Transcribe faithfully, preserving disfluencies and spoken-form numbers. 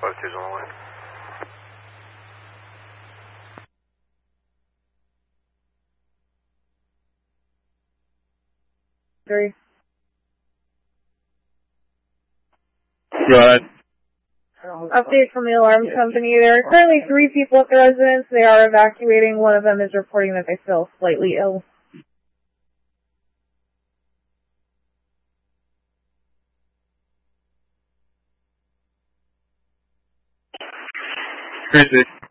five two's on the way. Three. Go ahead. Update from the alarm company. There are currently three people at the residence. They are evacuating. One of them is reporting that they feel slightly ill. Chrissy.